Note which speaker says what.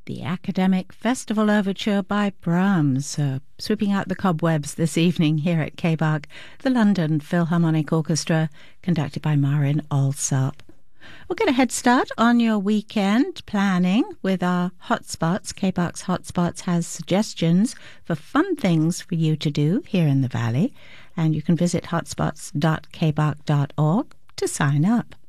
Speaker 1: The Academic Festival Overture by Brahms, sweeping out the cobwebs this evening here at KBARC, the London Philharmonic Orchestra, conducted by Marin Alsop. We'll get a head start on your weekend planning with our hotspots. KBARC's Hotspots has suggestions for fun things for you to do here in the Valley, and you can visit hotspots.kbarc.org to sign up.